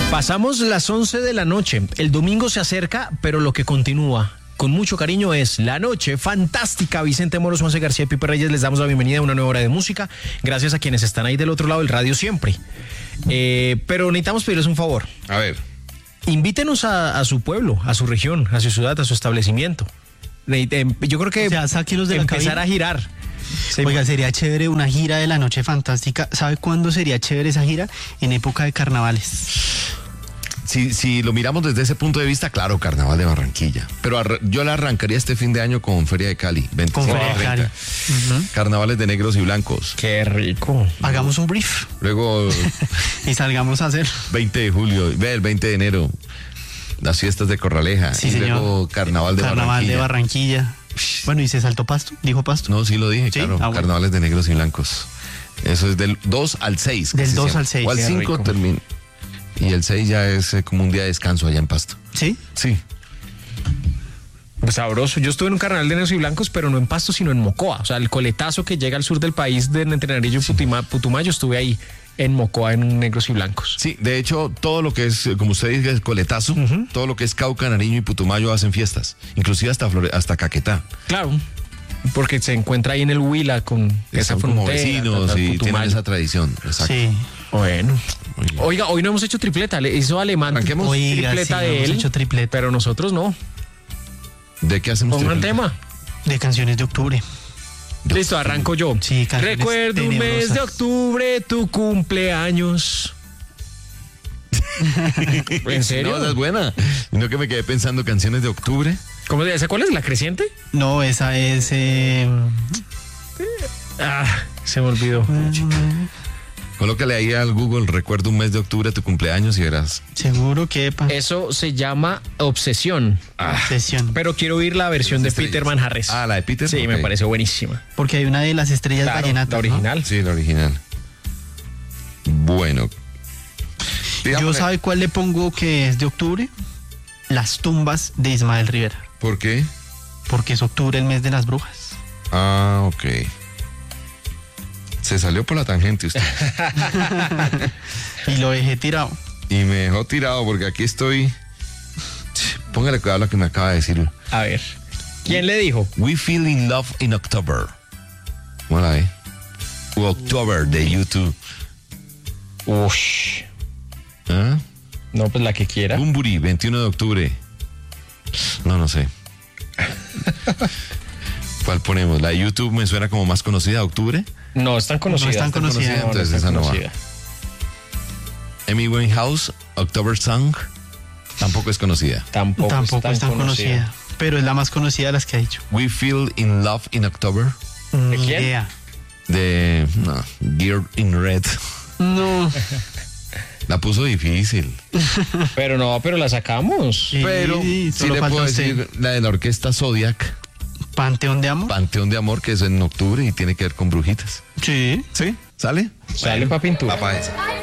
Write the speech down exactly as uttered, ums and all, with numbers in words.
Pasamos las once de la noche. El domingo se acerca, pero lo que continúa con mucho cariño es La Noche Fantástica. Vicente Moros, Juanse García y Pipe Reyes les damos la bienvenida a una nueva hora de música. Gracias a quienes están ahí del otro lado del radio siempre. Eh, pero necesitamos pedirles un favor. A ver. Invítenos a, a su pueblo, a su región, a su ciudad, a su establecimiento. Yo creo que o sea, sáquenos de la empezar cabina. a girar. Sí, Oiga, sería chévere una gira de La Noche Fantástica. ¿Sabe cuándo sería chévere esa gira? En época de carnavales. Si, si lo miramos desde ese punto de vista, claro, Carnaval de Barranquilla. Pero arra- yo la arrancaría este fin de año con Feria de Cali. Con Feria de Cali. Uh-huh. Carnavales de negros y blancos. Qué rico. Hagamos un brief. Luego, y salgamos a hacer. veinte de julio, ve el veinte de enero, las fiestas de Corraleja. Sí, y señor. luego Carnaval de Carnaval Barranquilla. de Barranquilla. Bueno, ¿y se saltó Pasto? ¿Dijo Pasto? No, sí lo dije, ¿Sí? claro. Ah, bueno. Carnavales de negros y blancos. Eso es del dos al seis. Del casi dos siempre. al seis. O al Qué cinco rico. termina. Y el seis ya es eh, como un día de descanso allá en Pasto. ¿Sí? Sí. Sabroso. Yo estuve en un carnaval de negros y blancos, pero no en Pasto, sino en Mocoa. O sea, el coletazo que llega al sur del país de entre Nariño y Putima- Putumayo, estuve ahí en Mocoa en negros y blancos. Sí, de hecho, todo lo que es, eh, como usted dice, el coletazo, uh-huh. todo lo que es Cauca, Nariño y Putumayo hacen fiestas. Inclusive hasta, Flore- hasta Caquetá. Claro, porque se encuentra ahí en el Huila con esa Están como frontera. vecinos ta, ta, y Putumayo. tienen esa tradición. Exacto. Sí. Bueno. Muy bien. Oiga, hoy no hemos hecho tripleta. Le hizo Alemán Arranquemos. Oiga, tripleta sí, de hemos él, hecho tripleta. pero nosotros no. ¿De qué hacemos Pongan tripleta? tema. De canciones de octubre. Listo, arranco yo. Sí, canciones Recuerdo un mes tenebrosas. de octubre, tu cumpleaños. ¿En serio? No, esa es buena. Y no que me quedé pensando canciones de octubre. ¿Cómo se llama? ¿Cuál es? ¿La creciente? No, esa es... Eh... Ah, se me olvidó. Colócale ahí al Google, recuerdo un mes de octubre, tu cumpleaños y verás. Seguro que... Pa... Eso se llama Obsesión. Obsesión. Pero quiero oír la versión de Estrellas. Peter Manjarres. Ah, la de Peter. Sí, me Ok. parece buenísima. Porque hay una de las estrellas Claro, vallenatas, la ¿no? original. Sí, la original. Bueno. Yo, Digámosle- ¿sabe cuál le pongo que es de octubre? Las tumbas de Ismael Rivera. ¿Por qué? Porque es octubre, el mes de las brujas. Ah, ok. Se salió por la tangente usted. Y lo dejé tirado. Y me dejó tirado porque aquí estoy. Póngale cuidado a lo que me acaba de decir. A ver. ¿Quién le dijo? We Feel in Love in October. ¿Cómo la ve? U October de YouTube. Ush. ¿Ah? No, pues la que quiera. Bumburi, veintiuno de octubre. No, no sé. ¿Cuál ponemos? La de YouTube me suena como más conocida, octubre. No es tan conocida. No es tan conocida, No, no entonces es tan esa no va. conocida. Amy Winehouse, October Song. Tampoco es conocida. Tampoco, Tampoco es tan, conocida. Pero es la más conocida de las que ha dicho. We Feel in Love in October. ¿De Ni quién? idea. De no, Gear in Red. No. La puso difícil. Pero no, pero la sacamos. Sí, Pero sí solo le falta puedo usted. decir la de la orquesta Zodiac, Panteón de Amo. Panteón de Amor, que es en octubre y tiene que ver con brujitas. Sí. ¿Sí? ¿Sale? Sale pa' pintura. Va pa' esa.